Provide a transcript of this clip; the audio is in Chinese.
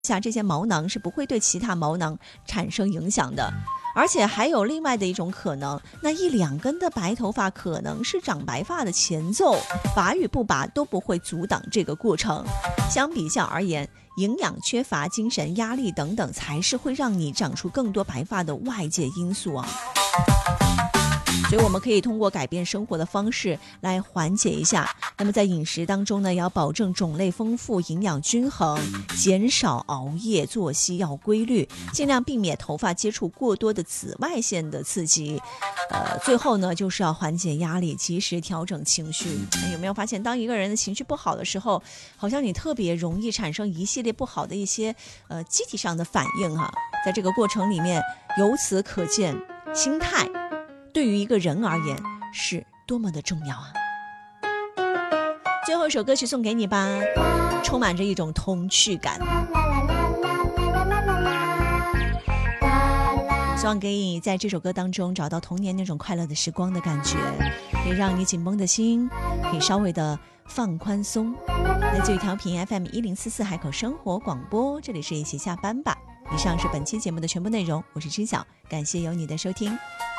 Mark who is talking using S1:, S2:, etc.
S1: 下，这些毛囊是不会对其他毛囊产生影响的。而且还有另外的一种可能，那1-2根的白头发可能是长白发的前奏，拔与不拔都不会阻挡这个过程。相比较而言，营养缺乏、精神压力等等才是会让你长出更多白发的外界因素啊。所以我们可以通过改变生活的方式来缓解一下。那么在饮食当中呢，要保证种类丰富、营养均衡，减少熬夜，作息要规律，尽量避免头发接触过多的紫外线的刺激。最后呢，就是要缓解压力，及时调整情绪。有没有发现，当一个人的情绪不好的时候，好像你特别容易产生一系列不好的一些机体上的反应哈。在这个过程里面，由此可见，心态对于一个人而言是多么的重要啊！最后一首歌曲送给你吧，充满着一种童趣感，希望可以在这首歌当中找到童年那种快乐的时光的感觉，可以让你紧绷的心可以稍微的放宽松。来自于调频 FM1044 海口生活广播，这里是一起下班吧。以上是本期节目的全部内容，我是知晓，感谢有你的收听。